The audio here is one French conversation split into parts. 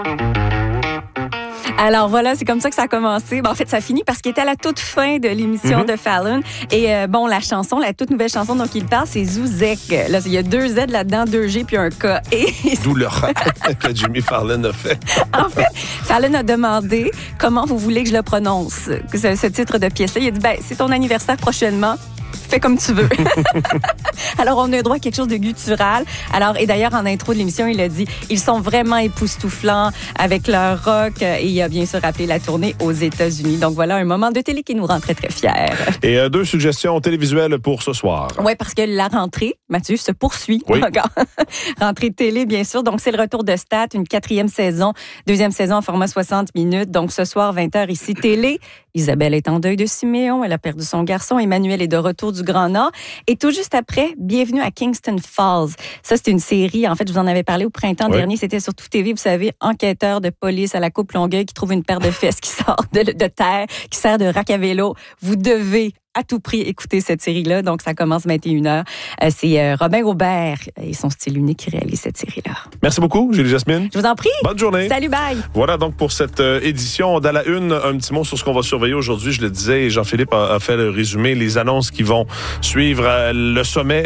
Alors voilà, c'est comme ça que ça a commencé. En fait, ça finit parce qu'il était à la toute fin de l'émission de Fallon. Et la chanson, la toute nouvelle chanson dont il parle, c'est Zuzek. Là, il y a 2 Z là-dedans, 2 G puis un K. Et d'où le rap que Jimmy Fallon a fait. En fait, Fallon a demandé comment vous voulez que je le prononce, ce titre de pièce-là. Il a dit, c'est ton anniversaire prochainement. Fais comme tu veux. Alors, on a droit à quelque chose de guttural. Alors, et d'ailleurs, en intro de l'émission, il a dit, ils sont vraiment époustouflants avec leur rock. Et il a bien sûr rappelé la tournée aux États-Unis. Donc, voilà un moment de télé qui nous rend très, très fiers. Et 2 suggestions télévisuelles pour ce soir. Oui, parce que la rentrée, Mathieu, se poursuit encore. Rentrée télé, bien sûr. Donc, c'est le retour de Stat, une 4e saison, 2e saison en format 60 minutes. Donc, ce soir, 20h ici, télé. Isabelle est en deuil de Siméon. Elle a perdu son garçon. Emmanuel est de retour du Grand Nord. Et tout juste après, bienvenue à Kingston Falls. Ça, c'est une série. En fait, je vous en avais parlé au printemps dernier. C'était sur Tout TV. Vous savez, enquêteur de police à la Coupe Longueuil qui trouve une paire de fesses qui sort de terre, qui sert de rack à vélo. Vous devez à tout prix écouter cette série-là. Donc, ça commence 21h. C'est Robin Aubert et son style unique qui réalise cette série-là. Merci beaucoup, Julie-Jasmine. Je vous en prie. Bonne journée. Salut, bye. Voilà donc pour cette édition. Dans la une, un petit mot sur ce qu'on va surveiller aujourd'hui. Je le disais, et Jean-Philippe a fait le résumé, les annonces qui vont suivre le sommet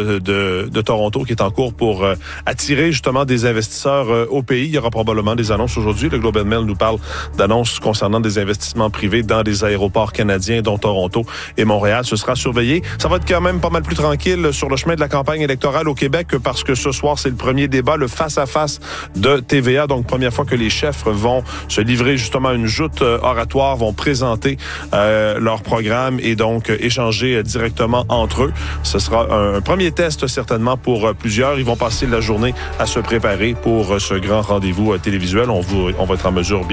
de Toronto qui est en cours pour attirer justement des investisseurs au pays. Il y aura probablement des annonces aujourd'hui. Le Globe and Mail nous parle d'annonces concernant des investissements privés dans des aéroports canadiens, dont Toronto et Montréal. Ce sera surveillé. Ça va être quand même pas mal plus tranquille sur le chemin de la campagne électorale au Québec parce que ce soir, c'est le premier débat, le face-à-face de TVA. Donc, première fois que les chefs vont se livrer justement une joute oratoire, vont présenter leur programme et donc échanger directement entre eux. Ce sera un premier test certainement pour plusieurs. Ils vont passer la journée à se préparer pour ce grand rendez-vous télévisuel. On va être en mesure